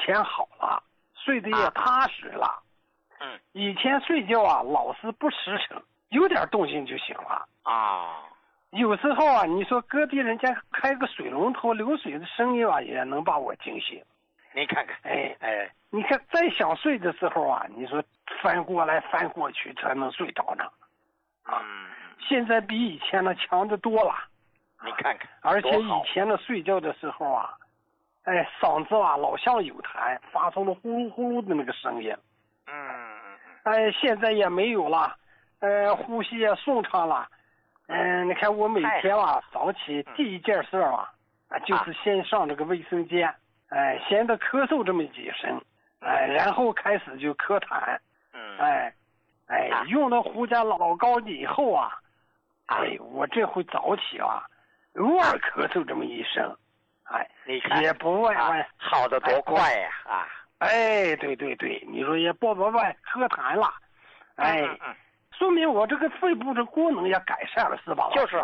前好了，睡得也踏实了。以前睡觉啊，老是不实诚，有点动静就行了啊。有时候啊，你说隔壁人家开个水龙头流水的声音啊，也能把我惊醒。 你看看， 你看再想睡的时候啊，你说翻过来翻过去才能睡着呢。现在比以前的强得多了。 你看看， 而且以前的睡觉的时候啊，嗓子啊老像有痰，发出了呼噜呼噜的那个声音。现在也没有了，呼吸也顺畅了。你看我每天啊早起第一件事啊，就是先上这个卫生间，先得咳嗽这么几声，然后开始就咳痰。用了胡家老膏以后啊，我这回早起啊，偶尔咳嗽这么一声， 你看也不外好得多快呀！ 对，你说也不外咳痰了，说明我这个肺部的功能也改善了，是吧？ 就是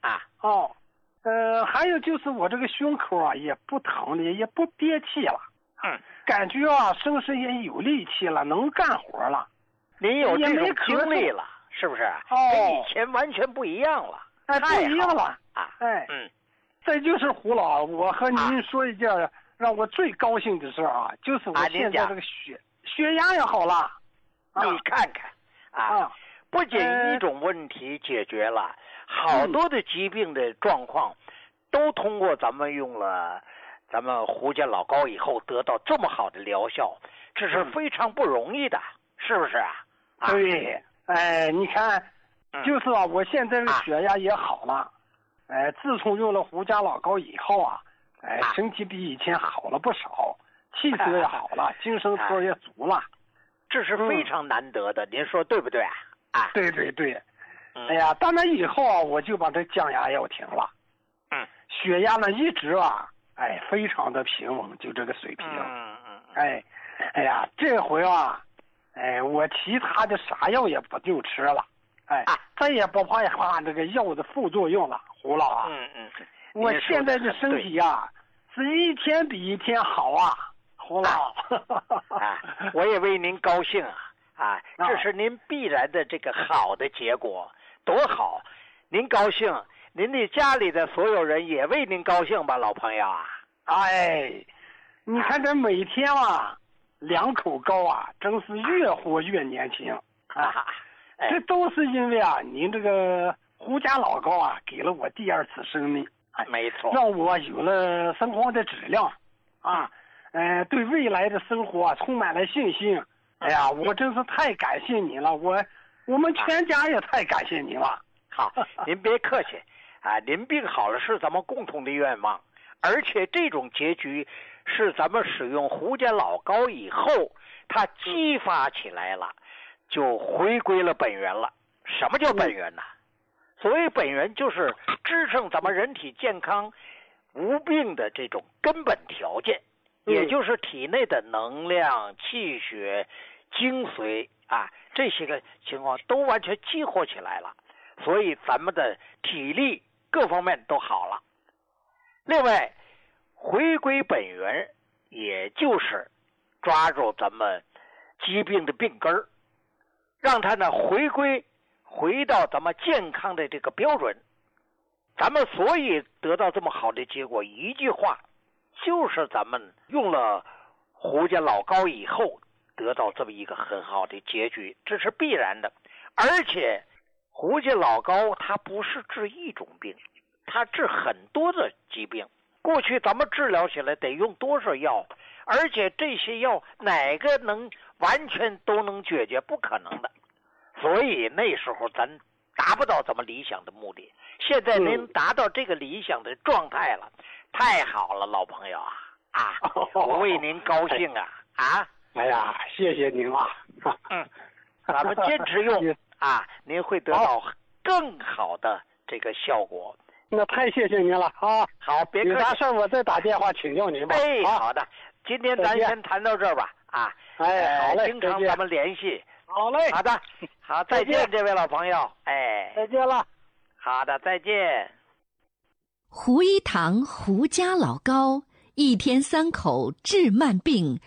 还有就是我这个胸口啊也不疼了，也不憋气了，感觉啊身上也有力气了，能干活了。 你有这种经历了，是不是？跟以前完全不一样了， 不一样了再就是胡老，我和您说一件让我最高兴的事啊，就是我现在这个血压也好了。 你看看不仅一种问题解决了，好多的疾病的状况都通过咱们用了咱们胡家老膏以后得到这么好的疗效，这是非常不容易的，是不是啊？ 对，你看，就是啊，我现在的血压也好了，自从用了胡家老膏以后啊，身体比以前好了不少，气色也好了，精神头也足了， 这是非常难得的，您说对不对啊？ 对，当然以后啊，我就把这降压药停了，血压呢一直啊，非常的平稳，就这个水平，这回啊。我其他的啥药也不就吃了，再也不怕这个药的副作用了，胡老啊。我现在的身体啊，是一天比一天好啊，胡老。 我也为您高兴这是您必然的这个好的结果，多好！您高兴，您的家里的所有人也为您高兴吧，老朋友啊。 你看这每天啊。2口膏啊，真是越活越年轻这都是因为啊，您这个胡家老膏啊，给了我第2次生命， 没错， 让我有了生活的质量对未来的生活充满了信心。我真是太感谢您了，我们全家也太感谢您了。 好，您别客气您病好了是咱们共同的愿望，而且这种结局是咱们使用胡家老膏以后它激发起来了，就回归了本源了。什么叫本源呢？所谓本源就是支撑咱们人体健康无病的这种根本条件，也就是体内的能量、气血、精髓这些个情况都完全激活起来了，所以咱们的体力各方面都好了。另外回归本源，也就是抓住咱们疾病的病根儿，让它呢回到咱们健康的这个标准。咱们所以得到这么好的结果，一句话就是咱们用了胡家老膏以后得到这么一个很好的结局，这是必然的。而且胡家老膏它不是治一种病，它治很多的疾病。过去咱们治疗起来得用多少药，而且这些药哪个能完全都能解决？不可能的。所以那时候咱达不到咱们理想的目的，现在您达到这个理想的状态了，太好了，老朋友我为您高兴谢谢您啊。 咱们坚持用您会得到更好的这个效果。 那太谢谢您了好，别客气， 有啥事儿我再打电话请教您吧。 好的，今天咱先谈到这儿吧好嘞， 经常咱们联系。 好嘞， 好的，好，再见，这位老朋友。 再见了。 好的，再见。 胡一堂胡家老膏，1天3口治慢病，